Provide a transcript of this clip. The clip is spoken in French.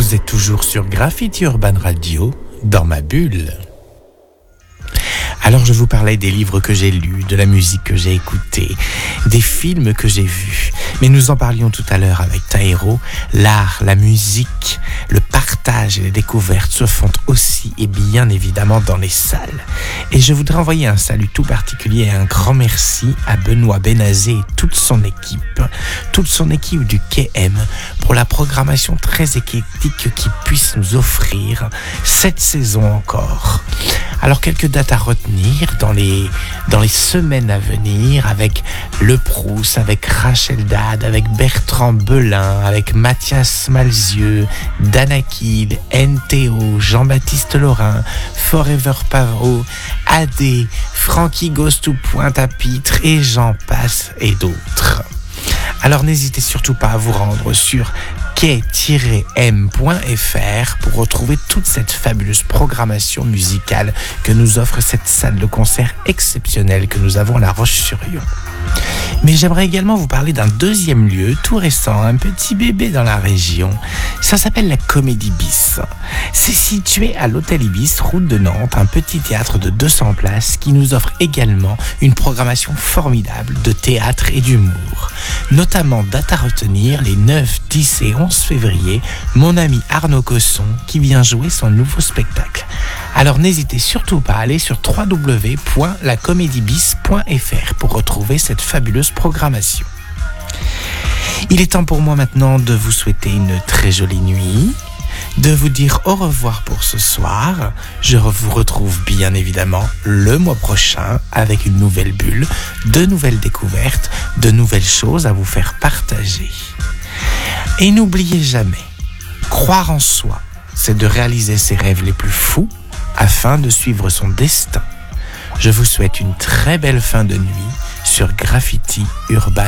Vous êtes toujours sur Graffiti Urban Radio, dans ma bulle. Alors je vous parlais des livres que j'ai lus, de la musique que j'ai écoutée, des films que j'ai vus. Mais nous en parlions tout à l'heure avec Taïro. L'art, la musique, le partage et les découvertes se font aussi et bien évidemment dans les salles. Et je voudrais envoyer un salut tout particulier et un grand merci à Benoît Benazé et toute son équipe du KM pour la programmation très éclectique qu'ils puissent nous offrir cette saison encore. Alors quelques dates à retenir dans les semaines à venir avec Le Proust, avec Rachel Dad, avec Bertrand Belin, avec Mathias Malzieu, Danakil, NTO, Jean-Baptiste Laurin, Forever Pavro, AD, Frankie Goes to Pointe-à-Pitre et j'en passe et d'autres. Alors n'hésitez surtout pas à vous rendre sur quai-m.fr pour retrouver toute cette fabuleuse programmation musicale que nous offre cette salle de concert exceptionnelle que nous avons à La Roche-sur-Yon. Mais j'aimerais également vous parler d'un deuxième lieu tout récent, un petit bébé dans la région. Ça s'appelle la Comédie Bis. C'est situé à l'Hôtel Ibis, route de Nantes, un petit théâtre de 200 places qui nous offre également une programmation formidable de théâtre et d'humour. Notamment date à retenir les 9, 10 et 11 février, mon ami Arnaud Cosson qui vient jouer son nouveau spectacle. Alors n'hésitez surtout pas à aller sur www.lacomédiebis.fr pour retrouver cette fabuleuse programmation. Il est temps pour moi maintenant de vous souhaiter une très jolie nuit, de vous dire au revoir pour ce soir. Je vous retrouve bien évidemment le mois prochain avec une nouvelle bulle, de nouvelles découvertes, de nouvelles choses à vous faire partager. Et n'oubliez jamais, croire en soi, c'est de réaliser ses rêves les plus fous afin de suivre son destin. Je vous souhaite une très belle fin de nuit sur Graffiti Urban